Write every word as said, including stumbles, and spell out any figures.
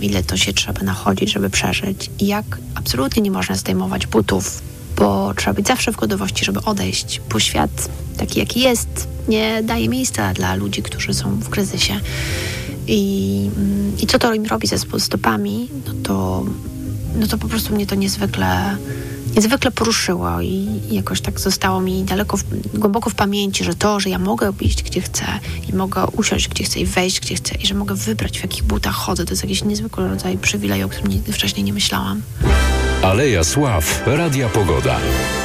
ile to się trzeba nachodzić, żeby przeżyć i jak absolutnie nie można zdejmować butów, bo trzeba być zawsze w gotowości, żeby odejść, bo świat taki jaki jest nie daje miejsca dla ludzi, którzy są w kryzysie. I, i co to im robi ze stopami, no to, no to po prostu mnie to niezwykle niezwykle poruszyło i jakoś tak zostało mi daleko, w, głęboko w pamięci, że to, że ja mogę iść gdzie chcę i mogę usiąść gdzie chcę i wejść gdzie chcę i że mogę wybrać w jakich butach chodzę, to jest jakiś niezwykły rodzaj przywileju, o którym nigdy wcześniej nie myślałam. Aleja Sław, Radia Pogoda.